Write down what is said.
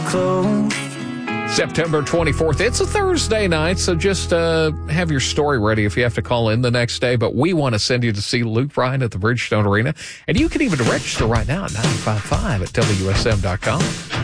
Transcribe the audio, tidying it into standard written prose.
flow. September 24th. It's a Thursday night, so just have your story ready if you have to call in the next day. But we want to send you to see Luke Bryan at the Bridgestone Arena. And you can even register right now at 95.5 at WSM.com.